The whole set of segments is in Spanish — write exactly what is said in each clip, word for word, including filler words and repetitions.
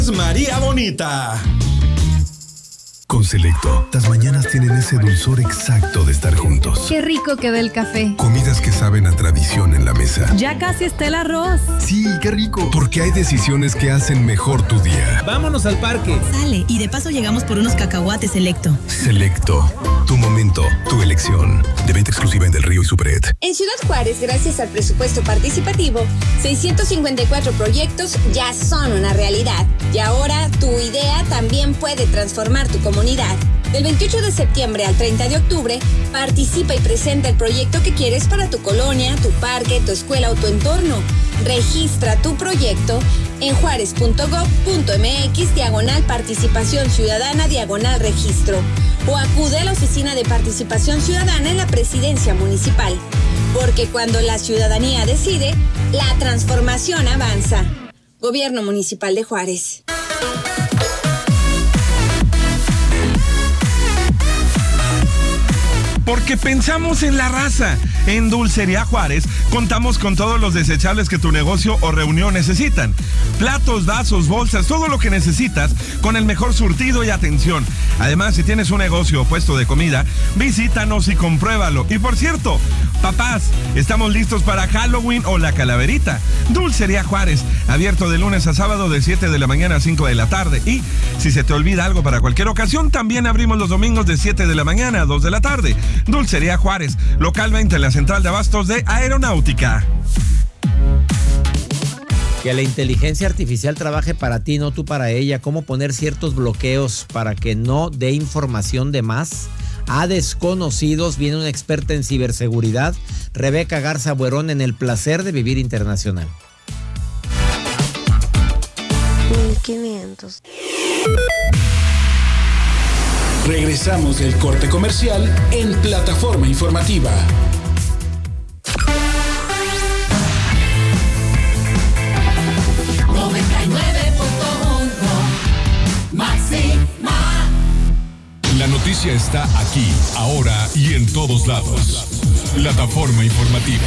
María Bonita. Con Selecto, las mañanas tienen ese dulzor exacto de estar juntos. Qué rico queda el café. Comidas que saben a tradición en la mesa. Ya casi está el arroz. Sí, qué rico. Porque hay decisiones que hacen mejor tu día. Vámonos al parque. Sale, y de paso llegamos por unos cacahuates Selecto. Selecto, tu momento, tu elección. De venta exclusiva en Del Río y Supered. En Ciudad Juárez, gracias al presupuesto participativo, seiscientos cincuenta y cuatro proyectos ya son una realidad. Y ahora tu idea también puede transformar tu comunidad. Del veintiocho de septiembre al treinta de octubre, participa y presenta el proyecto que quieres para tu colonia, tu parque, tu escuela o tu entorno. Registra tu proyecto en juárez.gov.mx diagonal participación ciudadana diagonal registro o acude a la oficina de participación ciudadana en la presidencia municipal. Porque cuando la ciudadanía decide, la transformación avanza. Gobierno Municipal de Juárez. Porque pensamos en la raza. En Dulcería Juárez contamos con todos los desechables que tu negocio o reunión necesitan. Platos, vasos, bolsas, todo lo que necesitas con el mejor surtido y atención. Además, si tienes un negocio o puesto de comida, visítanos y compruébalo. Y por cierto, papás, estamos listos para Halloween o la calaverita. Dulcería Juárez, abierto de lunes a sábado de siete de la mañana a cinco de la tarde. Y si se te olvida algo para cualquier ocasión, también abrimos los domingos de siete de la mañana a dos de la tarde. Dulcería Juárez, local veinte en la Central de Abastos de Aeronáutica. Que la inteligencia artificial trabaje para ti, no tú para ella. Cómo poner ciertos bloqueos para que no dé información de más a desconocidos. Viene una experta en ciberseguridad, Rebeca Garza Buerón, en El Placer de Vivir Internacional. mil quinientos. Regresamos del corte comercial en Plataforma Informativa. noventa y nueve punto uno Máxima. La noticia está aquí, ahora y en todos lados. Plataforma Informativa.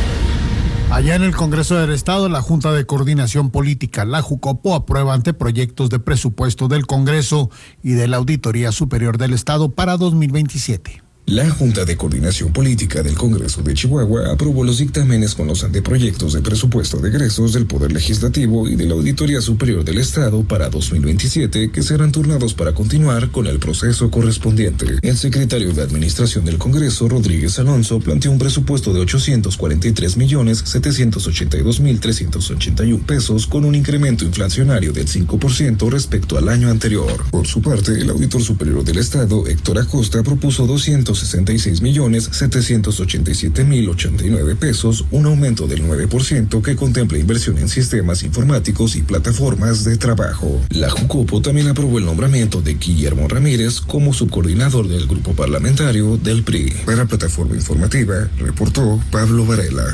Allá en el Congreso del Estado, la Junta de Coordinación Política, la Jucopo, aprueba anteproyectos de presupuesto del Congreso y de la Auditoría Superior del Estado para dos mil veintisiete. La Junta de Coordinación Política del Congreso de Chihuahua aprobó los dictámenes con los anteproyectos de presupuesto de egresos del Poder Legislativo y de la Auditoría Superior del Estado para dos mil veintisiete, que serán turnados para continuar con el proceso correspondiente. El secretario de Administración del Congreso, Rodríguez Alonso, planteó un presupuesto de ochocientos cuarenta y tres millones setecientos ochenta y dos mil trescientos ochenta y uno pesos, con un incremento inflacionario del cinco por ciento respecto al año anterior. Por su parte, el Auditor Superior del Estado, Héctor Acosta, propuso doscientos sesenta y seis millones setecientos ochenta y siete mil ochenta y nueve pesos, un aumento del nueve por ciento que contempla inversión en sistemas informáticos y plataformas de trabajo. La Jucopo también aprobó el nombramiento de Guillermo Ramírez como subcoordinador del grupo parlamentario del P R I. Para Plataforma Informativa, reportó Pablo Varela.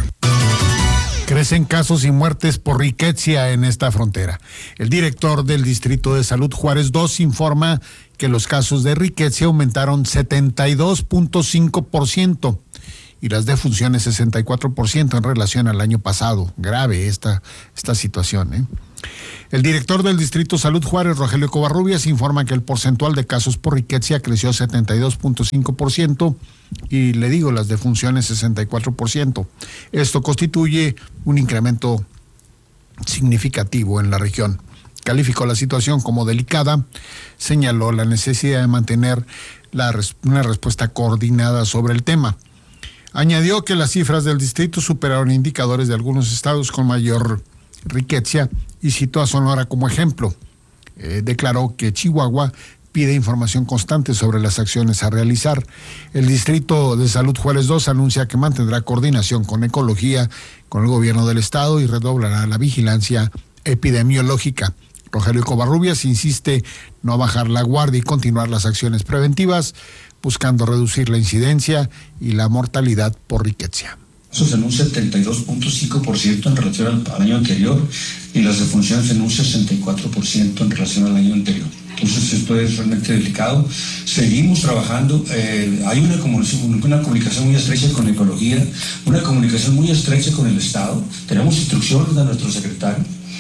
Crecen casos y muertes por riqueza en esta frontera. El director del Distrito de Salud Juárez dos informa que los casos de riqueza aumentaron setenta y dos punto cinco por ciento y las defunciones sesenta y cuatro por ciento en relación al año pasado. Grave esta, esta situación, ¿eh? El director del Distrito Salud Juárez, Rogelio Covarrubias, informa que el porcentual de casos por riqueza creció setenta y dos punto cinco por ciento y, le digo, las defunciones sesenta y cuatro por ciento. Esto constituye un incremento significativo en la región. Calificó la situación como delicada, señaló la necesidad de mantener la, una respuesta coordinada sobre el tema. Añadió que las cifras del distrito superaron indicadores de algunos estados con mayor riqueza y citó a Sonora como ejemplo. Eh, declaró que Chihuahua pide información constante sobre las acciones a realizar. El Distrito de Salud Juárez dos anuncia que mantendrá coordinación con Ecología, con el gobierno del estado y redoblará la vigilancia epidemiológica. Rogelio Covarrubias insiste no bajar la guardia y continuar las acciones preventivas, buscando reducir la incidencia y la mortalidad por riqueza. Eso en un setenta y dos punto cinco por ciento en relación al, al año anterior y las defunciones en un sesenta y cuatro por ciento en relación al año anterior. Entonces esto es realmente delicado. Seguimos trabajando, eh, hay una comunicación, una comunicación muy estrecha con Ecología, una comunicación muy estrecha con el Estado. Tenemos instrucciones de nuestro secretario.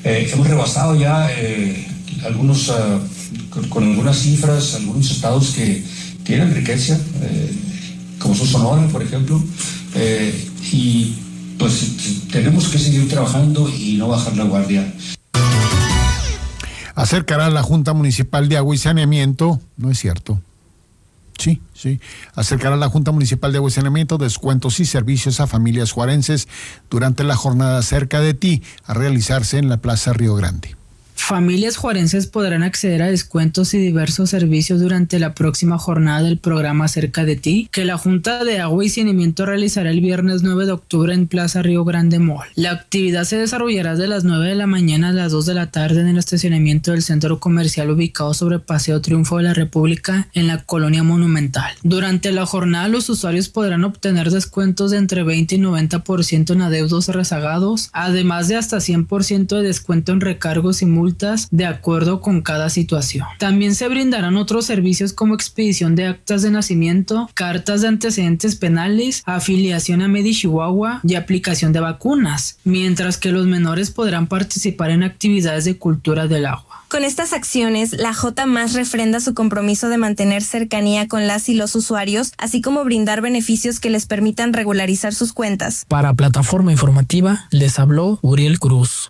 Eh, hemos rebasado ya eh, algunos, uh, con, con algunas cifras, algunos estados que tienen riqueza, eh, como son Sonora, por ejemplo, eh, y pues tenemos que seguir trabajando y no bajar la guardia. Acercará a la Junta Municipal de Agua y Saneamiento, no es cierto. Sí, sí. Acercará a la Junta Municipal de Agua y Saneamiento descuentos y servicios a familias juarenses durante la jornada Cerca de Ti, a realizarse en la Plaza Río Grande. Familias juarenses podrán acceder a descuentos y diversos servicios durante la próxima jornada del programa Cerca de Ti, que la Junta de Agua y Saneamiento realizará el viernes nueve de octubre en Plaza Río Grande Mall. La actividad se desarrollará de las nueve de la mañana a las dos de la tarde en el estacionamiento del centro comercial ubicado sobre Paseo Triunfo de la República en la Colonia Monumental. Durante la jornada los usuarios podrán obtener descuentos de entre veinte y noventa por ciento en adeudos rezagados, además de hasta cien por ciento de descuento en recargos y multas de acuerdo con cada situación. También se brindarán otros servicios como expedición de actas de nacimiento, cartas de antecedentes penales, afiliación a Medi Chihuahua y aplicación de vacunas, mientras que los menores podrán participar en actividades de cultura del agua. Con estas acciones, la J más refrenda su compromiso de mantener cercanía con las y los usuarios, así como brindar beneficios que les permitan regularizar sus cuentas. Para Plataforma Informativa, les habló Uriel Cruz.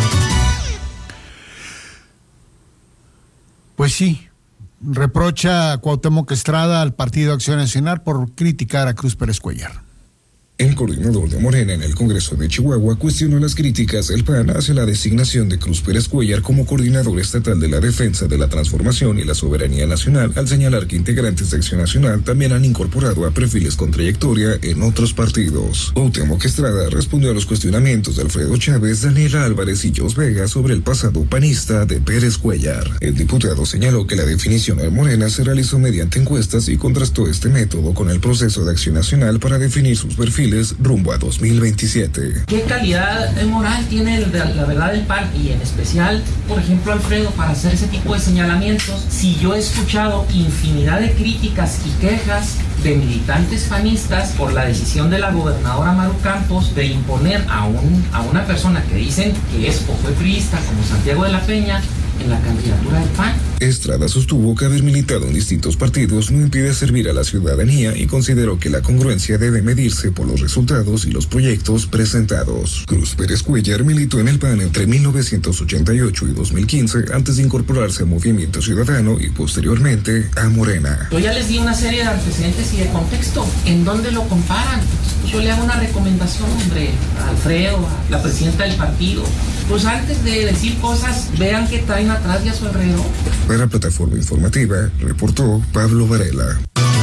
Pues sí, reprocha a Cuauhtémoc Estrada al Partido Acción Nacional por criticar a Cruz Pérez Cuéllar. El coordinador de Morena en el Congreso de Chihuahua cuestionó las críticas del P A N hacia la designación de Cruz Pérez Cuéllar como coordinador estatal de la defensa de la transformación y la soberanía nacional, al señalar que integrantes de Acción Nacional también han incorporado a perfiles con trayectoria en otros partidos. Cuauhtémoc Estrada respondió a los cuestionamientos de Alfredo Chávez, Daniela Álvarez y Jos Vega sobre el pasado panista de Pérez Cuéllar. El diputado señaló que la definición de Morena se realizó mediante encuestas y contrastó este método con el proceso de Acción Nacional para definir sus perfiles rumbo a dos mil veintisiete. ¿Qué calidad moral tiene el de la verdad del P A N y en especial, por ejemplo, Alfredo, para hacer ese tipo de señalamientos? Si yo he escuchado infinidad de críticas y quejas de militantes panistas por la decisión de la gobernadora Maru Campos de imponer a, un, a una persona que dicen que es o fue priista, como Santiago de la Peña, en la candidatura del P A N. Estrada sostuvo que haber militado en distintos partidos no impide servir a la ciudadanía y consideró que la congruencia debe medirse por los resultados y los proyectos presentados. Cruz Pérez Cuéllar militó en el P A N entre mil novecientos ochenta y ocho y dos mil quince antes de incorporarse al Movimiento Ciudadano y posteriormente a Morena. Yo ya les di una serie de antecedentes y de contexto. ¿En dónde lo comparan? Pues yo le hago una recomendación, hombre, a Alfredo, a la presidenta del partido. Pues antes de decir cosas, vean qué traen atrás y a su alrededor. Para Plataforma Informativa, reportó Pablo Varela.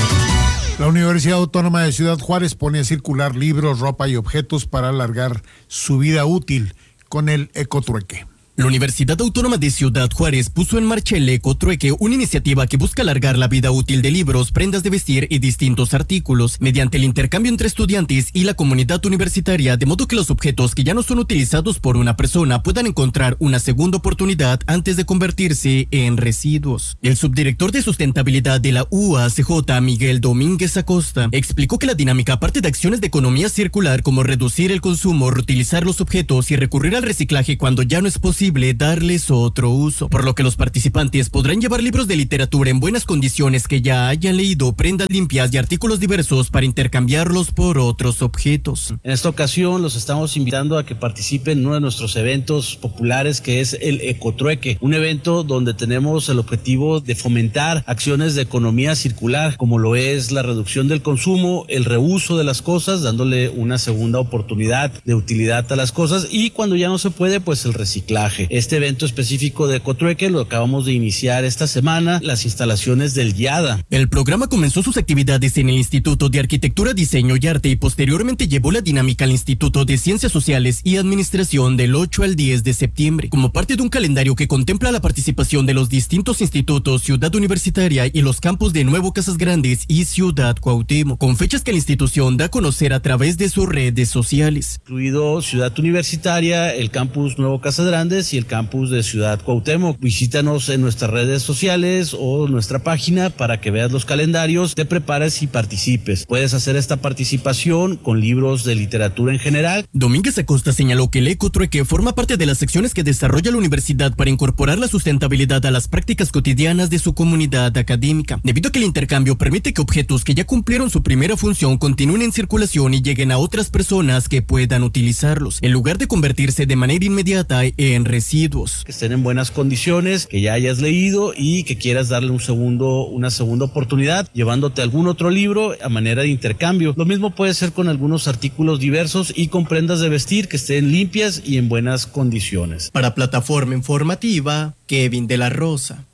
La Universidad Autónoma de Ciudad Juárez pone a circular libros, ropa y objetos para alargar su vida útil con el ecotrueque. La Universidad Autónoma de Ciudad Juárez puso en marcha el Ecotrueque, una iniciativa que busca alargar la vida útil de libros, prendas de vestir y distintos artículos, mediante el intercambio entre estudiantes y la comunidad universitaria, de modo que los objetos que ya no son utilizados por una persona puedan encontrar una segunda oportunidad antes de convertirse en residuos. El subdirector de sustentabilidad de la U A C J, Miguel Domínguez Acosta, explicó que la dinámica parte de acciones de economía circular como reducir el consumo, reutilizar los objetos y recurrir al reciclaje cuando ya no es posible darles otro uso, por lo que los participantes podrán llevar libros de literatura en buenas condiciones que ya hayan leído, prendas limpias y artículos diversos para intercambiarlos por otros objetos. En esta ocasión los estamos invitando a que participen en uno de nuestros eventos populares, que es el Ecotrueque, un evento donde tenemos el objetivo de fomentar acciones de economía circular, como lo es la reducción del consumo, el reuso de las cosas, dándole una segunda oportunidad de utilidad a las cosas, y cuando ya no se puede, pues el reciclaje. Este evento específico de Ecotrueque lo acabamos de iniciar esta semana, las instalaciones del YADA. El programa comenzó sus actividades en el Instituto de Arquitectura, Diseño y Arte y posteriormente llevó la dinámica al Instituto de Ciencias Sociales y Administración del ocho al diez de septiembre, como parte de un calendario que contempla la participación de los distintos institutos, Ciudad Universitaria y los campus de Nuevo Casas Grandes y Ciudad Cuauhtémoc, con fechas que la institución da a conocer a través de sus redes sociales. Incluido Ciudad Universitaria, el campus Nuevo Casas Grandes Juárez y el campus de Ciudad Cuauhtémoc. Visítanos en nuestras redes sociales o nuestra página para que veas los calendarios, te prepares y participes. Puedes hacer esta participación con libros de literatura en general. Domínguez Acosta señaló que el ecotrueque forma parte de las acciones que desarrolla la universidad para incorporar la sustentabilidad a las prácticas cotidianas de su comunidad académica, debido a que el intercambio permite que objetos que ya cumplieron su primera función continúen en circulación y lleguen a otras personas que puedan utilizarlos, en lugar de convertirse de manera inmediata en residuos. Que estén en buenas condiciones, que ya hayas leído y que quieras darle un segundo, una segunda oportunidad, llevándote algún otro libro a manera de intercambio. Lo mismo puede ser con algunos artículos diversos y con prendas de vestir que estén limpias y en buenas condiciones. Para Plataforma Informativa, Kevin de la Rosa.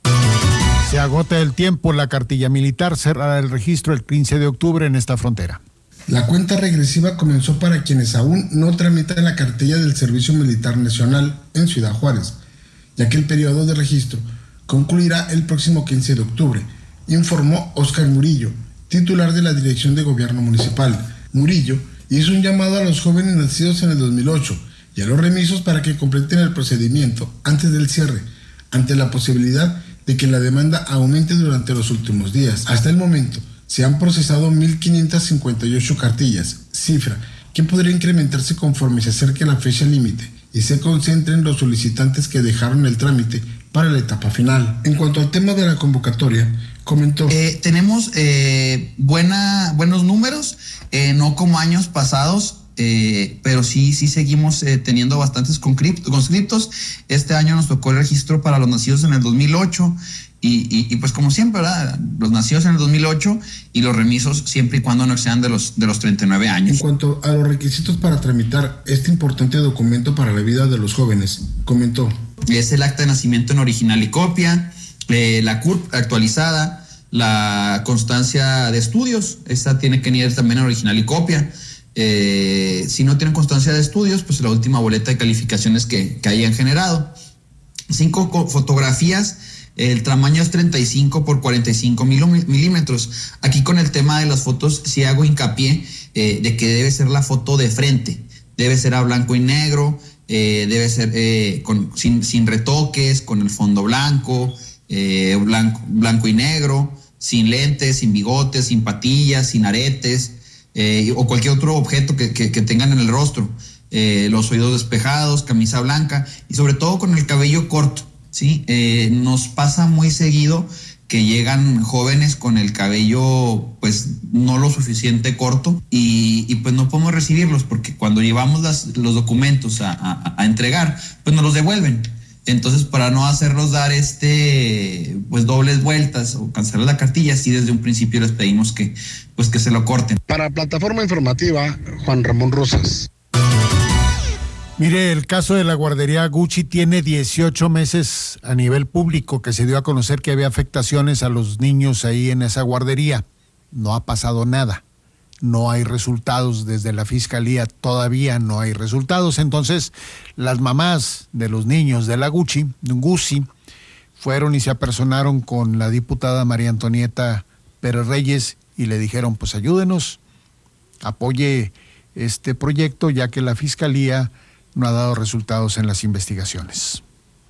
Se agota el tiempo, la cartilla militar cerrará el registro el quince de octubre en esta frontera. La cuenta regresiva comenzó para quienes aún no tramitan la cartilla del Servicio Militar Nacional en Ciudad Juárez, ya que el periodo de registro concluirá el próximo quince de octubre, informó Óscar Murillo, titular de la Dirección de Gobierno Municipal. Murillo hizo un llamado a los jóvenes nacidos en el dos mil ocho y a los remisos para que completen el procedimiento antes del cierre, ante la posibilidad de que la demanda aumente durante los últimos días. Hasta el momento, se han procesado mil quinientas cincuenta y ocho cartillas, cifra que podría incrementarse conforme se acerque la fecha límite y se concentren los solicitantes que dejaron el trámite para la etapa final. En cuanto al tema de la convocatoria, comentó. Eh, tenemos eh, buena, buenos números, eh, no como años pasados, eh, pero sí, sí seguimos eh, teniendo bastantes conscriptos. Este año nos tocó el registro para los nacidos en el dos mil ocho. Y, y, y pues como siempre, ¿verdad? Los nacidos en el dos mil ocho y los remisos siempre y cuando no sean de los, de los treinta y nueve años. En cuanto a los requisitos para tramitar este importante documento para la vida de los jóvenes, comentó. Es el acta de nacimiento en original y copia, eh, la C U R P actualizada, la constancia de estudios, esta tiene que ir también en original y copia. Eh, si no tienen constancia de estudios, pues la última boleta de calificaciones que, que hayan generado. Cinco fotografías. El tamaño es treinta y cinco por cuarenta y cinco milímetros. Aquí con el tema de las fotos sí hago hincapié eh, de que debe ser la foto de frente. Debe ser a blanco y negro, eh, debe ser eh, con, sin, sin retoques, con el fondo blanco, eh, blanco, blanco y negro, sin lentes, sin bigotes, sin patillas, sin aretes eh, o cualquier otro objeto que, que, que tengan en el rostro. Eh, los oídos despejados, camisa blanca y sobre todo con el cabello corto. Sí, eh, nos pasa muy seguido que llegan jóvenes con el cabello pues no lo suficiente corto y, y pues no podemos recibirlos porque cuando llevamos las, los documentos a, a, a entregar pues nos los devuelven. Entonces para no hacerlos dar este pues dobles vueltas o cancelar la cartilla, sí desde un principio les pedimos que pues que se lo corten. Para Plataforma Informativa, Juan Ramón Rosas. Mire, el caso de la guardería Gucci tiene dieciocho meses a nivel público que se dio a conocer que había afectaciones a los niños ahí en esa guardería. No ha pasado nada. No hay resultados desde la fiscalía, todavía no hay resultados. Entonces, las mamás de los niños de la Gucci, Gucci, fueron y se apersonaron con la diputada María Antonieta Pérez Reyes y le dijeron, pues ayúdenos, apoye este proyecto ya que la fiscalía no ha dado resultados en las investigaciones.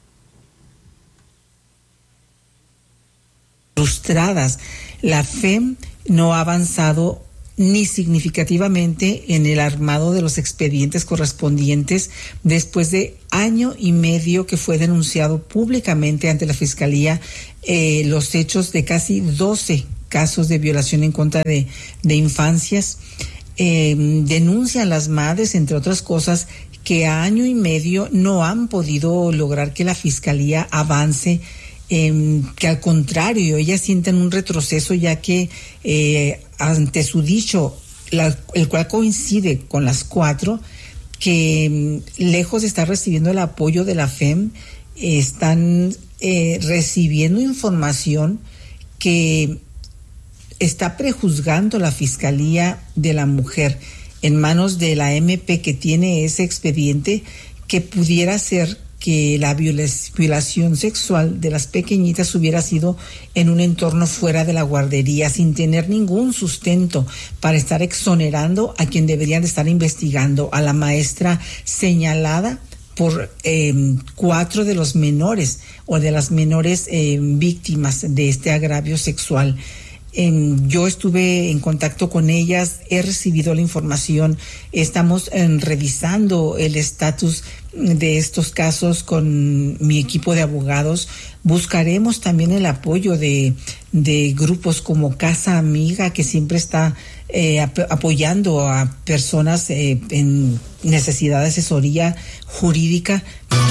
Frustradas, la F E M no ha avanzado ni significativamente en el armado de los expedientes correspondientes después de año y medio que fue denunciado públicamente ante la Fiscalía eh, los hechos de casi doce casos de violación en contra de, de infancias. Eh, denuncian las madres, entre otras cosas, que a año y medio no han podido lograr que la Fiscalía avance, eh, que al contrario, ellas sienten un retroceso ya que eh, ante su dicho, la, el cual coincide con las cuatro, que lejos de estar recibiendo el apoyo de la F E M, eh, están eh, recibiendo información que está prejuzgando la Fiscalía de la Mujer en manos de la M P que tiene ese expediente, que pudiera ser que la violación sexual de las pequeñitas hubiera sido en un entorno fuera de la guardería, sin tener ningún sustento para estar exonerando a quien deberían de estar investigando, a la maestra señalada por eh, cuatro de los menores o de las menores eh, víctimas de este agravio sexual. Eh, yo estuve en contacto con ellas, he recibido la información, estamos eh, revisando el estatus de estos casos con mi equipo de abogados. Buscaremos también el apoyo de, de grupos como Casa Amiga, que siempre está eh, ap- apoyando a personas eh, en necesidad de asesoría jurídica.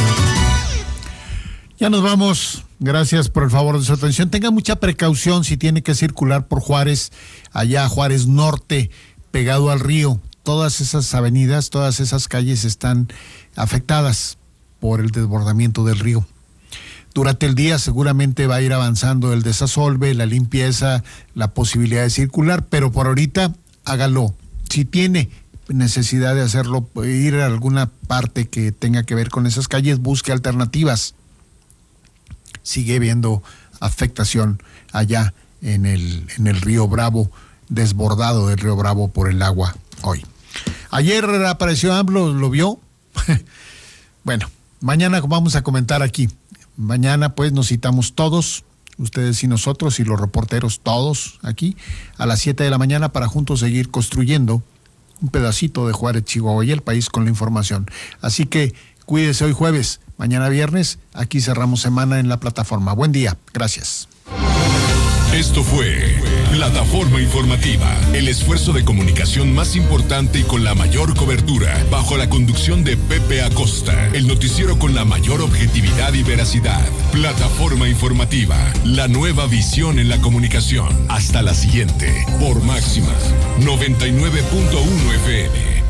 Ya nos vamos. Gracias por el favor de su atención. Tenga mucha precaución si tiene que circular por Juárez, allá Juárez Norte, pegado al río. Todas esas avenidas, todas esas calles están afectadas por el desbordamiento del río. Durante el día seguramente va a ir avanzando el desasolve, la limpieza, la posibilidad de circular, pero por ahorita hágalo. Si tiene necesidad de hacerlo, ir a alguna parte que tenga que ver con esas calles, busque alternativas. Sigue habiendo afectación allá en el, en el río Bravo, desbordado del río Bravo por el agua hoy. Ayer apareció AMLO, ¿lo vio? Bueno, mañana vamos a comentar aquí. Mañana pues nos citamos todos, ustedes y nosotros y los reporteros todos aquí, a las siete de la mañana para juntos seguir construyendo un pedacito de Juárez, Chihuahua y el país con la información. Así que cuídese hoy jueves. Mañana viernes, aquí cerramos semana en la plataforma. Buen día, gracias. Esto fue Plataforma Informativa, el esfuerzo de comunicación más importante y con la mayor cobertura, bajo la conducción de Pepe Acosta, el noticiero con la mayor objetividad y veracidad. Plataforma Informativa, la nueva visión en la comunicación. Hasta la siguiente, por Máxima noventa y nueve punto uno F M.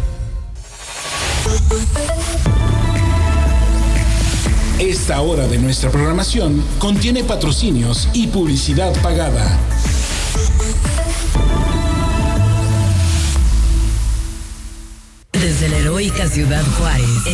Esta hora de nuestra programación contiene patrocinios y publicidad pagada. Desde la heroica ciudad Juárez.